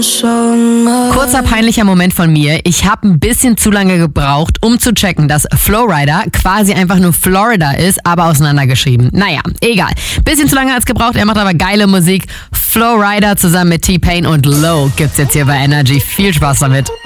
Kurzer peinlicher Moment von mir. Ich habe ein bisschen zu lange gebraucht, um zu checken, dass Flowrider quasi einfach nur Florida ist, aber auseinandergeschrieben. Naja, egal. Bisschen zu lange hat's gebraucht, er macht aber geile Musik. Flowrider zusammen mit T-Pain und Low gibt's jetzt hier bei Energy. Viel Spaß damit.